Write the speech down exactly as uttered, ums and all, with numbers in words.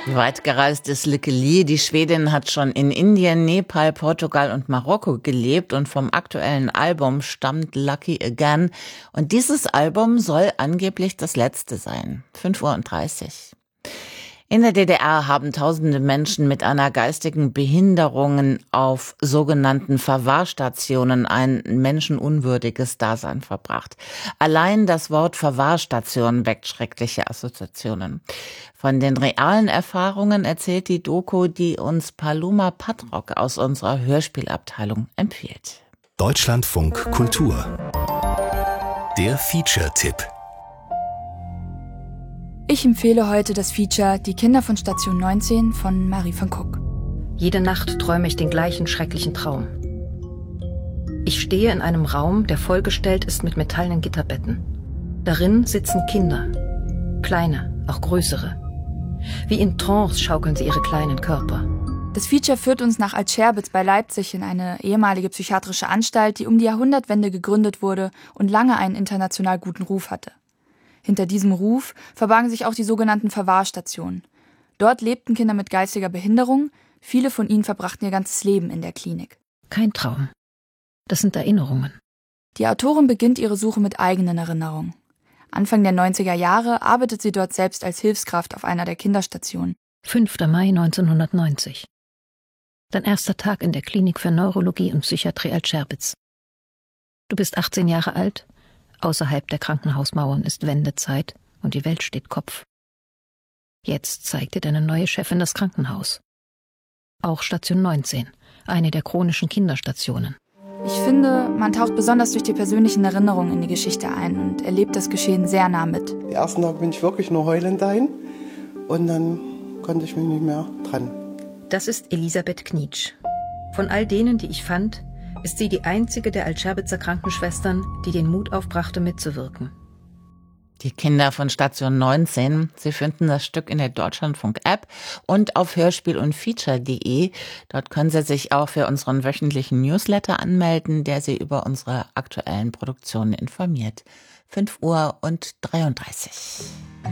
Weit gereist ist Lykke Li. Die Schwedin hat schon in Indien, Nepal, Portugal und Marokko gelebt und vom aktuellen Album stammt Lucky Again. Und dieses Album soll angeblich das letzte sein. fünf Uhr dreißig. In der D D R haben tausende Menschen mit einer geistigen Behinderung auf sogenannten Verwahrstationen ein menschenunwürdiges Dasein verbracht. Allein das Wort Verwahrstation weckt schreckliche Assoziationen. Von den realen Erfahrungen erzählt die Doku, die uns Paloma Patrock aus unserer Hörspielabteilung empfiehlt. Deutschlandfunk Kultur. Der Feature-Tipp. Ich empfehle heute das Feature Die Kinder von Station neunzehn von Marie van Gogh. Jede Nacht träume ich den gleichen schrecklichen Traum. Ich stehe in einem Raum, der vollgestellt ist mit metallenen Gitterbetten. Darin sitzen Kinder. Kleine, auch größere. Wie in Trance schaukeln sie ihre kleinen Körper. Das Feature führt uns nach Altscherbitz bei Leipzig in eine ehemalige psychiatrische Anstalt, die um die Jahrhundertwende gegründet wurde und lange einen international guten Ruf hatte. Hinter diesem Ruf verbargen sich auch die sogenannten Verwahrstationen. Dort lebten Kinder mit geistiger Behinderung. Viele von ihnen verbrachten ihr ganzes Leben in der Klinik. Kein Traum. Das sind Erinnerungen. Die Autorin beginnt ihre Suche mit eigenen Erinnerungen. Anfang der neunziger Jahre arbeitet sie dort selbst als Hilfskraft auf einer der Kinderstationen. fünfter Mai neunzehnhundertneunzig. Dein erster Tag in der Klinik für Neurologie und Psychiatrie Altscherbitz. Du bist achtzehn Jahre alt. Außerhalb der Krankenhausmauern ist Wendezeit und die Welt steht Kopf. Jetzt zeigt dir deine neue Chefin das Krankenhaus. Auch Station neunzehn, eine der chronischen Kinderstationen. Ich finde, man taucht besonders durch die persönlichen Erinnerungen in die Geschichte ein und erlebt das Geschehen sehr nah mit. Den ersten Tag bin ich wirklich nur heulend dahin und dann konnte ich mich nicht mehr dran. Das ist Elisabeth Knitsch. Von all denen, die ich fand, ist sie die einzige der Altscherbitzer Krankenschwestern, die den Mut aufbrachte, mitzuwirken. Die Kinder von Station neunzehn. Sie finden das Stück in der Deutschlandfunk-App und auf hörspiel und feature punkt de. Dort können Sie sich auch für unseren wöchentlichen Newsletter anmelden, der Sie über unsere aktuellen Produktionen informiert. fünf Uhr dreiunddreißig.